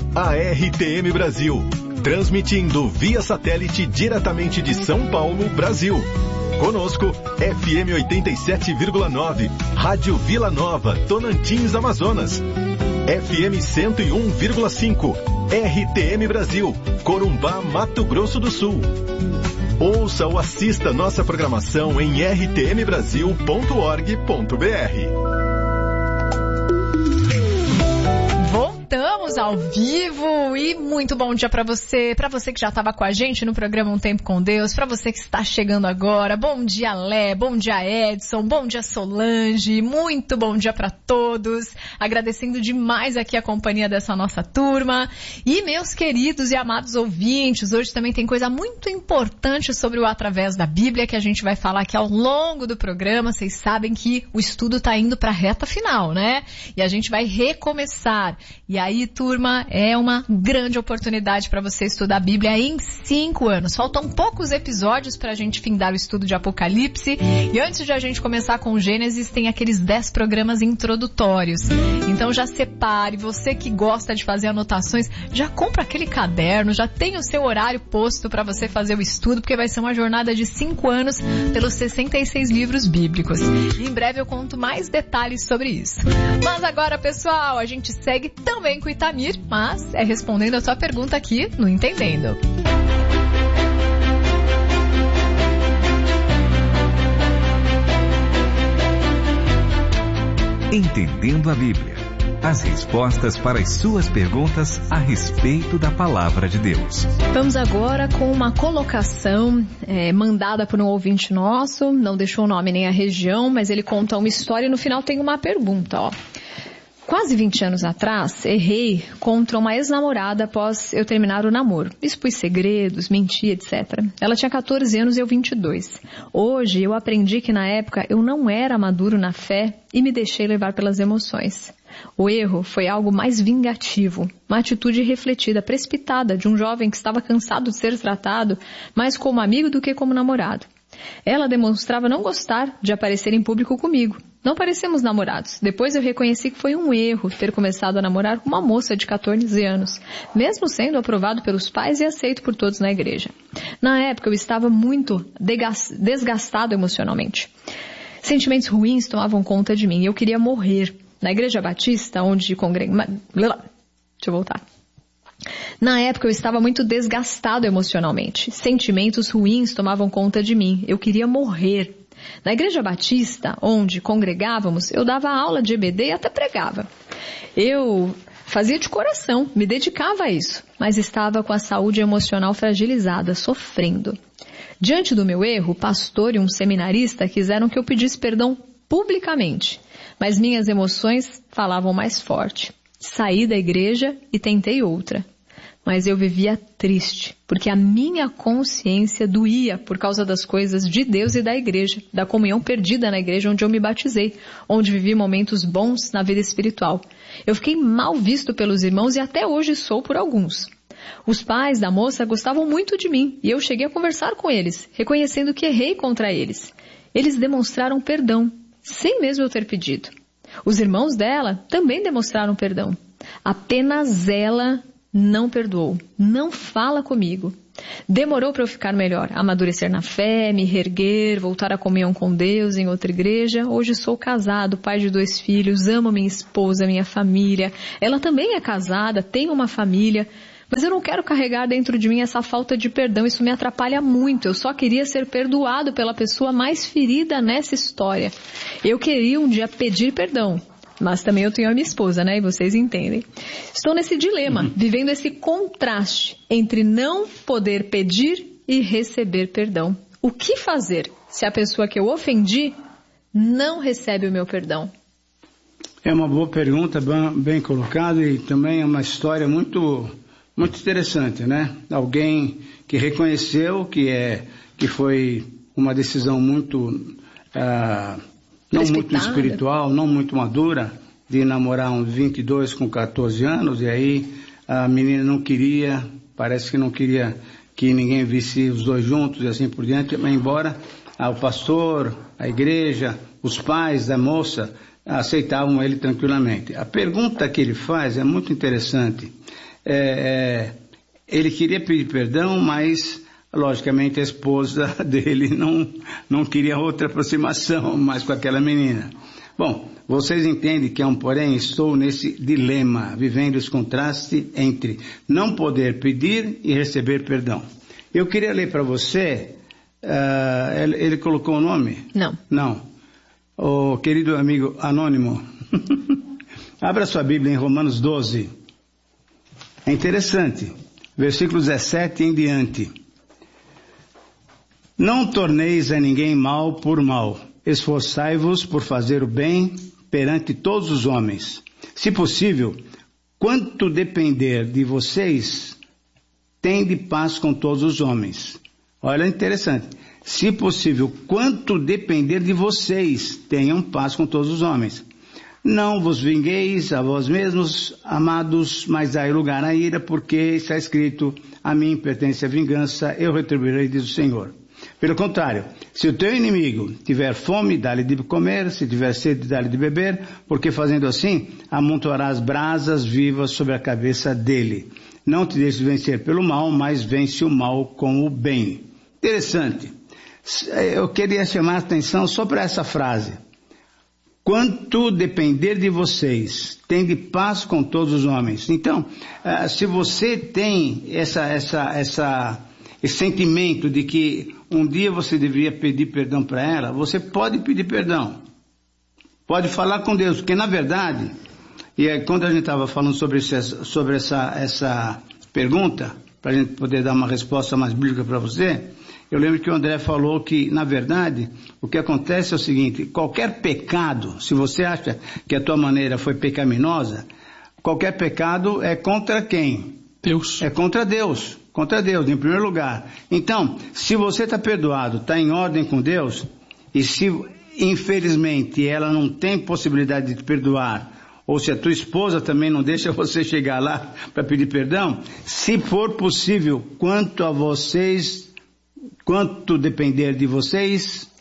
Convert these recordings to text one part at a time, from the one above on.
a RTM Brasil, transmitindo via satélite diretamente de São Paulo, Brasil. Conosco, FM 87,9, Rádio Vila Nova, Tonantins, Amazonas. FM 101,5, RTM Brasil, Corumbá, Mato Grosso do Sul. Ouça ou assista nossa programação em rtmbrasil.org.br. Voltamos ao vivo e muito bom dia para você que já estava com a gente no programa Um Tempo com Deus, para você que está chegando agora. Bom dia, Lé, bom dia, Edson, bom dia, Solange, muito bom dia para todos. Agradecendo demais aqui a companhia dessa nossa turma. E meus queridos e amados ouvintes, hoje também tem coisa muito importante sobre o Através da Bíblia que a gente vai falar aqui ao longo do programa. Vocês sabem que o estudo está indo para a reta final, né? E a gente vai recomeçar. E aí, turma, é uma grande oportunidade para você estudar a Bíblia em 5 anos. Faltam poucos episódios para a gente findar o estudo de Apocalipse. E antes de a gente começar com Gênesis, tem aqueles 10 programas introdutórios. Então já separe, você que gosta de fazer anotações, já compra aquele caderno, já tem o seu horário posto para você fazer o estudo, porque vai ser uma jornada de 5 anos pelos 66 livros bíblicos. E em breve eu conto mais detalhes sobre isso. Mas agora, pessoal, a gente segue também com o Itamir, mas é respondendo a sua pergunta aqui no Entendendo. Entendendo a Bíblia. As respostas para as suas perguntas a respeito da Palavra de Deus. Vamos agora com uma colocação mandada por um ouvinte nosso, não deixou o nome nem a região, mas ele conta uma história e no final tem uma pergunta, ó. Quase 20 anos atrás, errei contra uma ex-namorada após eu terminar o namoro. Expus segredos, menti, etc. Ela tinha 14 anos e eu 22. Hoje, eu aprendi que na época eu não era maduro na fé e me deixei levar pelas emoções. O erro foi algo mais vingativo, uma atitude refletida, precipitada de um jovem que estava cansado de ser tratado mais como amigo do que como namorado. Ela demonstrava não gostar de aparecer em público comigo. Não parecemos namorados. Depois eu reconheci que foi um erro ter começado a namorar com uma moça de 14 anos, mesmo sendo aprovado pelos pais e aceito por todos na igreja. Na época eu estava muito desgastado emocionalmente. Sentimentos ruins tomavam conta de mim e eu queria morrer. Na igreja batista, onde congregava... Deixa eu voltar. Na época eu estava muito desgastado emocionalmente. Sentimentos ruins tomavam conta de mim. Eu queria morrer. Na igreja batista, onde congregávamos, eu dava aula de EBD e até pregava. Eu fazia de coração, me dedicava a isso, mas estava com a saúde emocional fragilizada, sofrendo. Diante do meu erro, o pastor e um seminarista quiseram que eu pedisse perdão publicamente, mas minhas emoções falavam mais forte. Saí da igreja e tentei outra. Mas eu vivia triste, porque a minha consciência doía por causa das coisas de Deus e da igreja, da comunhão perdida na igreja onde eu me batizei, onde vivi momentos bons na vida espiritual. Eu fiquei mal visto pelos irmãos e até hoje sou por alguns. Os pais da moça gostavam muito de mim e eu cheguei a conversar com eles, reconhecendo que errei contra eles. Eles demonstraram perdão, sem mesmo eu ter pedido. Os irmãos dela também demonstraram perdão. Apenas ela não perdoou, não fala comigo. Demorou para eu ficar melhor, amadurecer na fé, me reerguer, voltar à comunhão com Deus em outra igreja. Hoje sou casado, pai de 2 filhos, amo minha esposa, minha família. Ela também é casada, tem uma família. Mas eu não quero carregar dentro de mim essa falta de perdão, isso me atrapalha muito. Eu só queria ser perdoado pela pessoa mais ferida nessa história. Eu queria um dia pedir perdão. Mas também eu tenho a minha esposa, né? E vocês entendem. Estou nesse dilema, vivendo esse contraste entre não poder pedir e receber perdão. O que fazer se a pessoa que eu ofendi não recebe o meu perdão? É uma boa pergunta, bem colocada, e também é uma história muito interessante, né? Alguém que reconheceu que foi uma decisão muito... não muito espiritual, não muito madura, de namorar uns 22 com 14 anos, e aí a menina não queria, parece que não queria que ninguém visse os dois juntos e assim por diante, embora o pastor, a igreja, os pais da moça aceitavam ele tranquilamente. A pergunta que ele faz é muito interessante. ele queria pedir perdão, mas logicamente a esposa dele não queria outra aproximação mais com aquela menina. Bom, vocês entendem que porém estou nesse dilema, vivendo esse contraste entre não poder pedir e receber perdão. Eu queria ler para você, ele colocou o nome? Não. O querido amigo anônimo, abra sua Bíblia em Romanos 12. É interessante, versículo 17 em diante. Não torneis a ninguém mal por mal. Esforçai-vos por fazer o bem perante todos os homens. Se possível, quanto depender de vocês, tende paz com todos os homens. Olha, interessante. Se possível, quanto depender de vocês, tenham paz com todos os homens. Não vos vingueis a vós mesmos, amados, mas dai lugar à ira, porque está escrito, a mim pertence a vingança, eu retribuirei, diz o Senhor. Pelo contrário, se o teu inimigo tiver fome, dá-lhe de comer, se tiver sede, dá-lhe de beber, porque fazendo assim, amontoarás brasas vivas sobre a cabeça dele. Não te deixes vencer pelo mal, mas vence o mal com o bem. Interessante. Eu queria chamar a atenção só para essa frase. Quanto depender de vocês, tende paz com todos os homens. Então, se você tem esse sentimento de que um dia você deveria pedir perdão para ela, você pode pedir perdão. Pode falar com Deus, porque na verdade, e aí, quando a gente estava falando sobre essa pergunta, para a gente poder dar uma resposta mais bíblica para você, eu lembro que o André falou que, na verdade, o que acontece é o seguinte, qualquer pecado, se você acha que a tua maneira foi pecaminosa, qualquer pecado é contra quem? Deus. É contra Deus. Contra Deus, em primeiro lugar. Então, se você está perdoado, está em ordem com Deus, e se, infelizmente, ela não tem possibilidade de te perdoar, ou se a tua esposa também não deixa você chegar lá para pedir perdão, se for possível, quanto a vocês, quanto depender de vocês,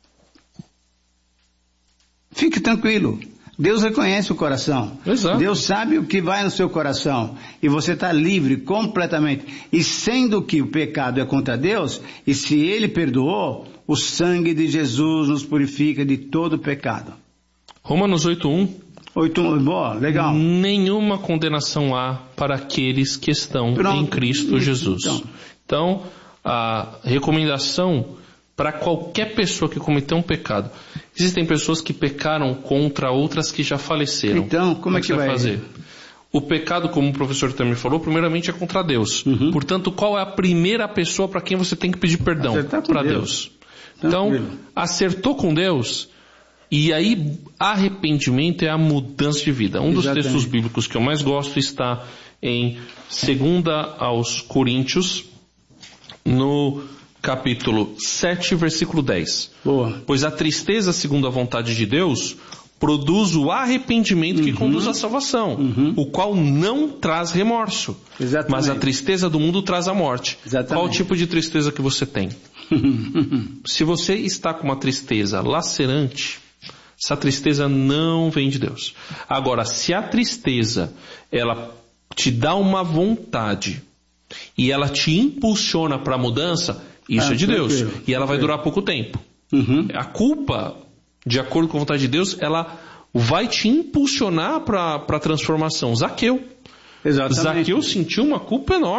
fique tranquilo. Deus reconhece o coração. Exato. Deus sabe o que vai no seu coração. E você está livre completamente. E sendo que o pecado é contra Deus, e se Ele perdoou, o sangue de Jesus nos purifica de todo pecado. Romanos 8:1. 8:1, boa, legal. Nenhuma condenação há para aqueles que estão em Cristo Jesus. Então, a recomendação para qualquer pessoa que cometeu um pecado. Existem pessoas que pecaram contra outras que já faleceram. Então, como é que vai fazer? O pecado, como o professor também falou, primeiramente é contra Deus. Uhum. Portanto, qual é a primeira pessoa para quem você tem que pedir perdão? Para Deus. Então, acertou com Deus, e aí arrependimento é a mudança de vida. Um dos textos bíblicos que eu mais gosto está em 2 aos Coríntios, no capítulo 7, versículo 10. Boa. Pois a tristeza, segundo a vontade de Deus, produz o arrependimento que conduz à salvação, o qual não traz remorso. Exatamente. Mas a tristeza do mundo traz a morte. Exatamente. Qual o tipo de tristeza que você tem? Se você está com uma tristeza lacerante, essa tristeza não vem de Deus. Agora, se a tristeza, ela te dá uma vontade e ela te impulsiona para a mudança, isso é de Deus. E ela vai durar pouco tempo. A culpa, de acordo com a vontade de Deus, ela vai te impulsionar para a transformação. Zaqueu sentiu uma culpa enorme.